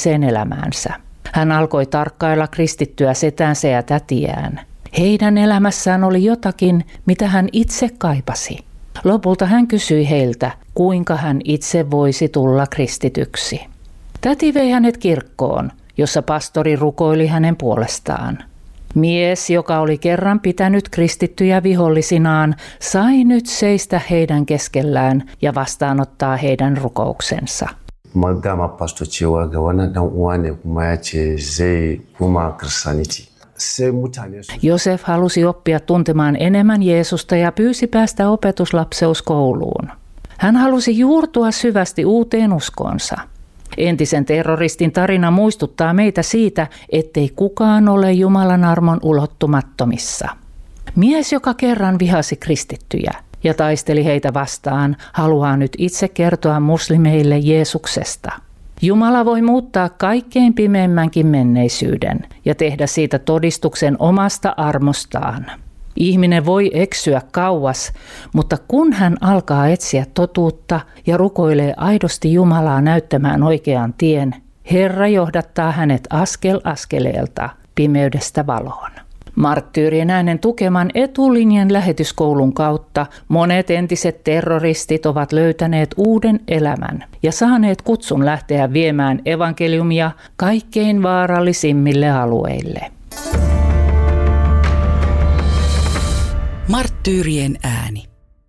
kristilliseen elämäänsä. Hän alkoi tarkkailla kristittyä setänsä ja tätiään. Heidän elämässään oli jotakin, mitä hän itse kaipasi. Lopulta hän kysyi heiltä, kuinka hän itse voisi tulla kristityksi. Täti vei hänet kirkkoon, jossa pastori rukoili hänen puolestaan. Mies, joka oli kerran pitänyt kristittyjä vihollisinaan, sai nyt seistä heidän keskellään ja vastaanottaa heidän rukouksensa. Josef halusi oppia tuntemaan enemmän Jeesusta ja pyysi päästä opetuslapseuskouluun. Hän halusi juurtua syvästi uuteen uskoonsa. Entisen terroristin tarina muistuttaa meitä siitä, ettei kukaan ole Jumalan armon ulottumattomissa. Mies, joka kerran vihasi kristittyjä ja taisteli heitä vastaan, haluaa nyt itse kertoa muslimeille Jeesuksesta. Jumala voi muuttaa kaikkein pimeimmänkin menneisyyden ja tehdä siitä todistuksen omasta armostaan. Ihminen voi eksyä kauas, mutta kun hän alkaa etsiä totuutta ja rukoilee aidosti Jumalaa näyttämään oikean tien, Herra johdattaa hänet askel askeleelta pimeydestä valoon. Marttyyrien äänen tukeman etulinjan lähetyskoulun kautta monet entiset terroristit ovat löytäneet uuden elämän ja saaneet kutsun lähteä viemään evankeliumia kaikkein vaarallisimmille alueille. Marttyyrien ääni.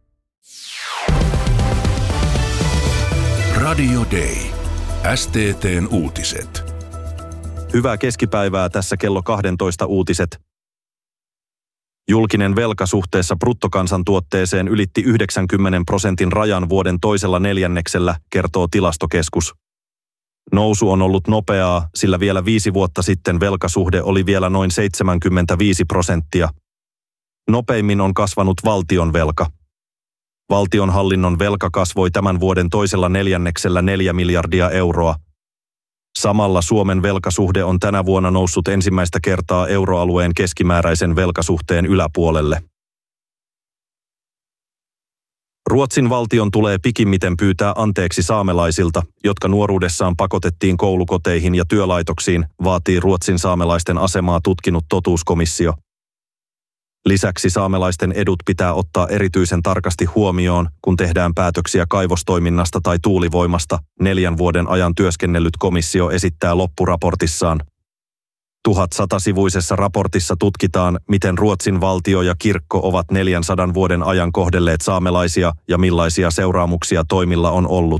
Radio Day. STT:n uutiset. Hyvää keskipäivää, tässä kello 12 uutiset. Julkinen velka suhteessa bruttokansantuotteeseen ylitti 90% rajan vuoden toisella neljänneksellä, kertoo Tilastokeskus. Nousu on ollut nopeaa, sillä vielä 5 vuotta sitten velkasuhde oli vielä noin 75%. Nopeimmin on kasvanut valtion velka. Valtionhallinnon velka kasvoi tämän vuoden toisella neljänneksellä 4 miljardia euroa. Samalla Suomen velkasuhde on tänä vuonna noussut ensimmäistä kertaa euroalueen keskimääräisen velkasuhteen yläpuolelle. Ruotsin valtion tulee pikimmiten pyytää anteeksi saamelaisilta, jotka nuoruudessaan pakotettiin koulukoteihin ja työlaitoksiin, vaatii Ruotsin saamelaisten asemaa tutkinut totuuskomissio. Lisäksi saamelaisten edut pitää ottaa erityisen tarkasti huomioon, kun tehdään päätöksiä kaivostoiminnasta tai tuulivoimasta, 4 vuoden ajan työskennellyt komissio esittää loppuraportissaan. 1100-sivuisessa raportissa tutkitaan, miten Ruotsin valtio ja kirkko ovat 400 vuoden ajan kohdelleet saamelaisia ja millaisia seuraamuksia toimilla on ollut.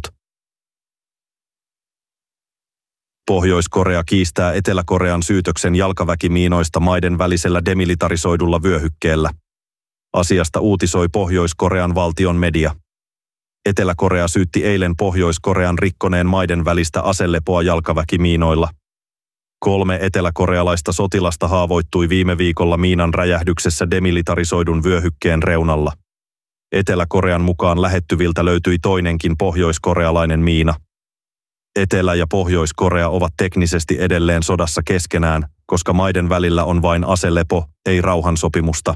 Pohjois-Korea kiistää Etelä-Korean syytöksen jalkaväkimiinoista maiden välisellä demilitarisoidulla vyöhykkeellä. Asiasta uutisoi Pohjois-Korean valtion media. Etelä-Korea syytti eilen Pohjois-Korean rikkoneen maiden välistä aselepoa jalkaväkimiinoilla. 3 eteläkorealaista sotilasta haavoittui viime viikolla miinan räjähdyksessä demilitarisoidun vyöhykkeen reunalla. Etelä-Korean mukaan lähettyviltä löytyi toinenkin pohjoiskorealainen miina. Etelä- ja Pohjois-Korea ovat teknisesti edelleen sodassa keskenään, koska maiden välillä on vain aselepo, ei rauhansopimusta.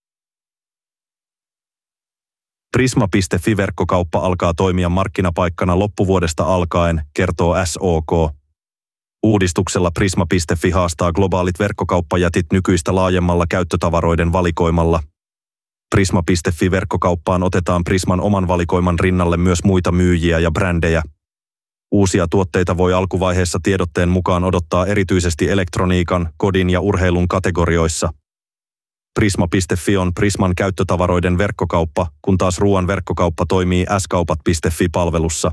Prisma.fi-verkkokauppa alkaa toimia markkinapaikkana loppuvuodesta alkaen, kertoo SOK. Uudistuksella Prisma.fi haastaa globaalit verkkokauppajätit nykyistä laajemmalla käyttötavaroiden valikoimalla. Prisma.fi-verkkokauppaan otetaan Prisman oman valikoiman rinnalle myös muita myyjiä ja brändejä. Uusia tuotteita voi alkuvaiheessa tiedotteen mukaan odottaa erityisesti elektroniikan, kodin ja urheilun kategorioissa. Prisma.fi on Prisman käyttötavaroiden verkkokauppa, kun taas ruoan verkkokauppa toimii skaupat.fi-palvelussa.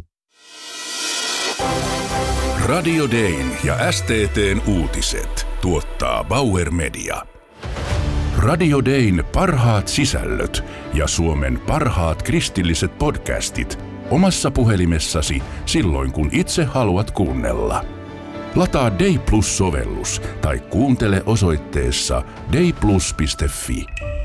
Radio Dayn ja STT:n uutiset tuottaa Bauer Media. Radio Dayn parhaat sisällöt ja Suomen parhaat kristilliset podcastit omassa puhelimessasi silloin, kun itse haluat kuunnella. Lataa Day Plus-sovellus tai kuuntele osoitteessa dayplus.fi.